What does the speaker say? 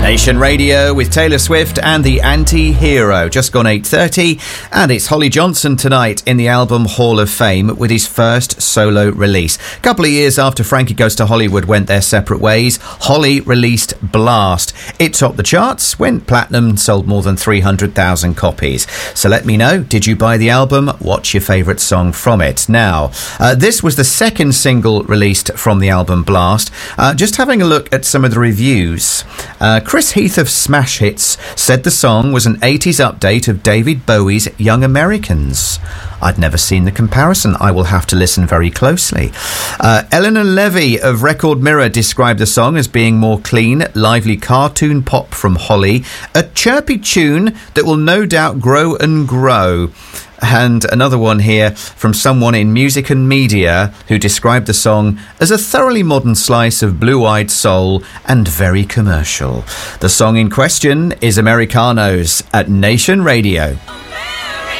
Nation Radio with Taylor Swift and the Anti-Hero. Just gone 8:30, and it's Holly Johnson tonight in the Album Hall of Fame with his first solo release. A couple of years after Frankie Goes to Hollywood went their separate ways, Holly released Blast. It topped the charts, went platinum, sold more than 300,000 copies. So let me know, did you buy the album? What's your favourite song from it? Now, this was the second single released from the album Blast. Just having a look at some of the reviews. Chris Heath of Smash Hits said the song was an 80s update of David Bowie's Young Americans. I'd never seen the comparison. I will have to listen very closely. Eleanor Levy of Record Mirror described the song as being more clean, lively cartoon pop from Holly, a chirpy tune that will no doubt grow and grow. And another one here from someone in music and media who described the song as a thoroughly modern slice of blue-eyed soul and very commercial. The song in question is Americanos at Nation Radio.